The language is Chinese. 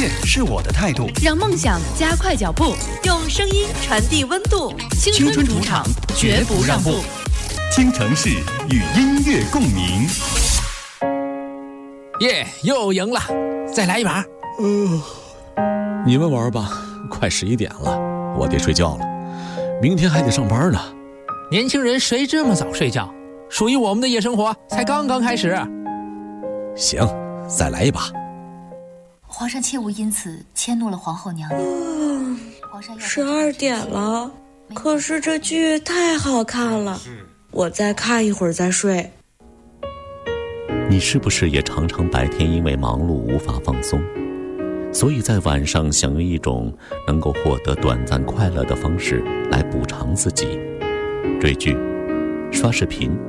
乐是我的态度， 让梦想加快脚步， 用声音传递温度。 青春主场，绝不让步。 倾城市与音乐共鸣。 耶，又赢了，再来一把。 你们玩吧，快11点了，我得睡觉了，明天还得上班呢。 年轻人谁这么早睡觉？属于我们的夜生活才刚刚开始。 行，再来一把。 皇上切勿因此迁怒了皇后娘娘。 12点了，可是这剧太好看了，我再看一会儿再睡。 你是不是也常常白天因为忙碌无法放松，所以在晚上想用一种能够获得短暂快乐的方式来补偿自己？追剧、刷视频、